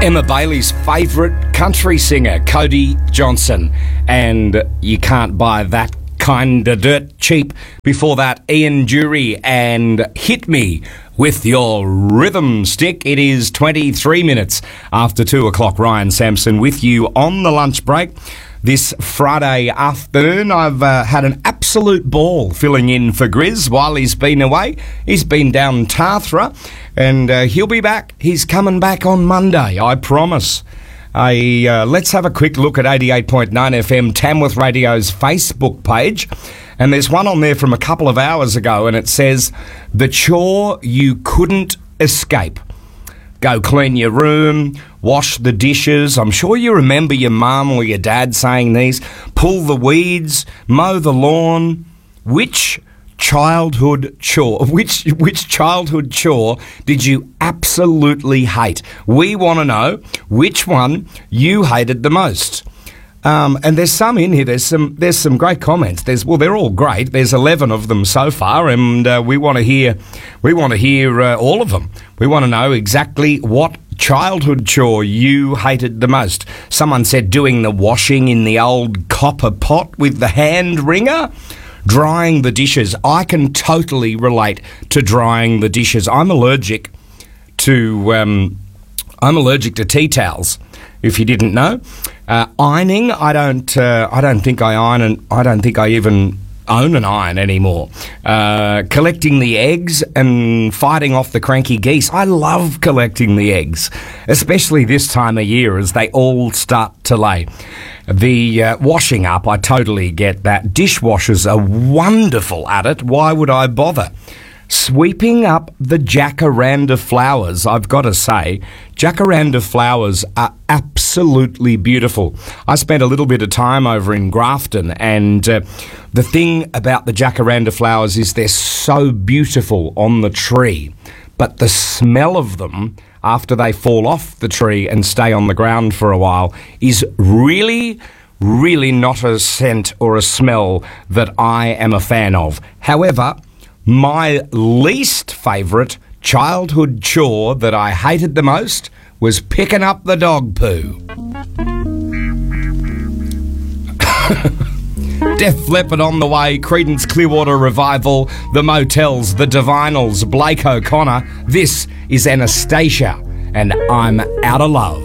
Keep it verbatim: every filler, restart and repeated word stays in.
Emma Bailey's favourite country singer, Cody Johnson. And you can't buy that kind of dirt cheap. Before that, Ian Dury and Hit Me with Your Rhythm Stick. It is twenty-three minutes after two o'clock. Ryan Sampson with you on the lunch break. This Friday afternoon, I've uh, had an absolute ball filling in for Grizz while he's been away. He's been down Tathra, and uh, he'll be back. He's coming back on Monday, I promise. I, uh, let's have a quick look at eighty-eight point nine F M, Tamworth Radio's Facebook page. And there's one on there from a couple of hours ago, and it says, "The chore you couldn't escape. Go clean your room, wash the dishes." I'm sure you remember your mum or your dad saying these. Pull the weeds, mow the lawn. Which childhood chore, which which childhood chore did you absolutely hate? We want to know which one you hated the most. Um, and there's some in here. There's some. There's some great comments. There's well, they're all great. There's eleven of them so far, and uh, we want to hear. We want to hear uh, all of them. We want to know exactly what childhood chore you hated the most. Someone said doing the washing in the old copper pot with the hand wringer, drying the dishes. I can totally relate to drying the dishes. I'm allergic to. Um, I'm allergic to tea towels. If you didn't know, uh, ironing, I don't. Uh, I don't think I iron, and I don't think I even own an iron anymore. Uh, collecting the eggs and fighting off the cranky geese. I love collecting the eggs, especially this time of year as they all start to lay. The uh, washing up, I totally get that. Dishwashers are wonderful at it. Why would I bother? Sweeping up the jacaranda flowers, I've got to say, jacaranda flowers are absolutely beautiful. I spent a little bit of time over in Grafton, and uh, the thing about the jacaranda flowers is they're so beautiful on the tree, but the smell of them after they fall off the tree and stay on the ground for a while is really, really not a scent or a smell that I am a fan of. However, my least favourite childhood chore that I hated the most was picking up the dog poo. Def Leppard on the way, Creedence Clearwater Revival, The Motels, The Divinals, Blake O'Connor. This is Anastasia, and I'm Out of Love.